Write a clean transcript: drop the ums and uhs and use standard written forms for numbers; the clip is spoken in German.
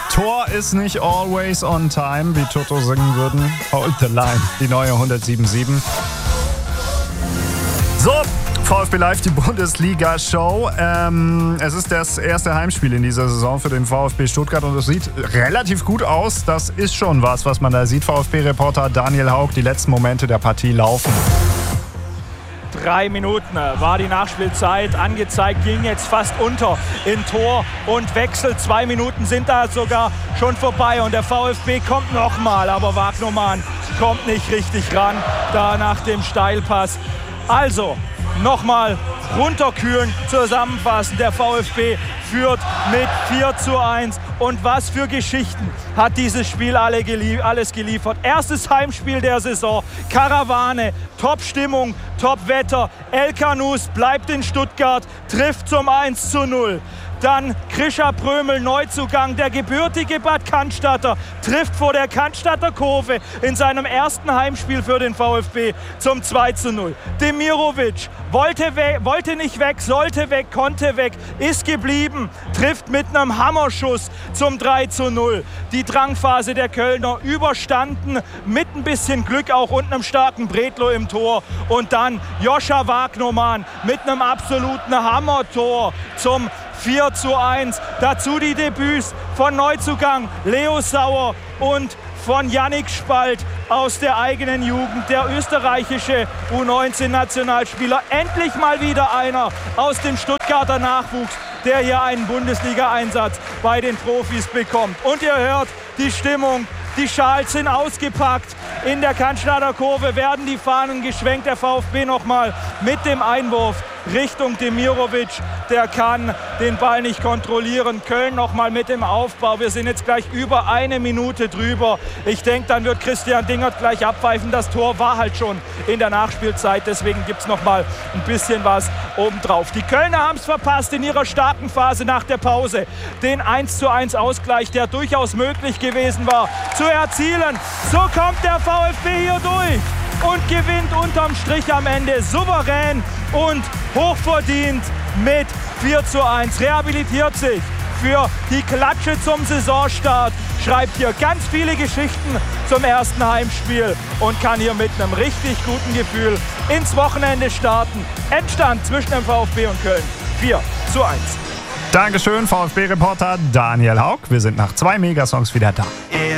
Tor ist nicht always on time, wie Toto singen würden. Hold the line, die neue 107.7. So, VfB Live, die Bundesliga-Show. Es ist das erste Heimspiel in dieser Saison für den VfB Stuttgart und es sieht relativ gut aus. Das ist schon was man da sieht. VfB-Reporter Daniel Haug, die letzten Momente der Partie laufen. 3 Minuten war die Nachspielzeit angezeigt, ging jetzt fast unter in Tor und Wechsel. 2 Minuten sind da sogar schon vorbei und der VfB kommt nochmal, aber Wagnermann kommt nicht richtig ran, da nach dem Steilpass. Also, nochmal runterkühlen, zusammenfassen. Der VfB führt mit 4:1. Und was für Geschichten hat dieses Spiel alles geliefert. Erstes Heimspiel der Saison. Karawane, Top-Stimmung, Top-Wetter. El Kanous bleibt in Stuttgart, trifft zum 1:0. Dann Krischer Prömel, Neuzugang, der gebürtige Bad Cannstatter, trifft vor der Cannstatter Kurve in seinem ersten Heimspiel für den VfB zum 2:0. Demirovic wollte nicht weg, sollte weg, konnte weg, ist geblieben, trifft mit einem Hammerschuss zum 3:0. Die Drangphase der Kölner überstanden, mit ein bisschen Glück auch und einem starken Bredlo im Tor. Und dann Joscha Wagnermann mit einem absoluten Hammertor zum 4:1. Dazu die Debüts von Neuzugang Leo Sauer und von Yannick Spalt aus der eigenen Jugend, der österreichische U19-Nationalspieler. Endlich mal wieder einer aus dem Stuttgarter Nachwuchs, der hier einen Bundesliga-Einsatz bei den Profis bekommt. Und ihr hört die Stimmung. Die Schals sind ausgepackt. In der Cannstatter Kurve werden die Fahnen geschwenkt. Der VfB nochmal mit dem Einwurf Richtung Demirovic. Der kann den Ball nicht kontrollieren. Köln nochmal mit dem Aufbau. Wir sind jetzt gleich über 1 Minute drüber. Ich denke, dann wird Christian Dingert gleich abpfeifen. Das Tor war halt schon in der Nachspielzeit. Deswegen gibt es nochmal ein bisschen was obendrauf. Die Kölner haben es verpasst in ihrer starken Phase nach der Pause. Den 1:1 Ausgleich, der durchaus möglich gewesen war, zu erzielen. So kommt der VfB hier durch und gewinnt unterm Strich am Ende souverän und hochverdient mit 4:1. Rehabilitiert sich für die Klatsche zum Saisonstart, schreibt hier ganz viele Geschichten zum ersten Heimspiel und kann hier mit einem richtig guten Gefühl ins Wochenende starten. Endstand zwischen dem VfB und Köln 4:1. Dankeschön, VfB-Reporter Daniel Haug. Wir sind nach 2 Megasongs wieder da.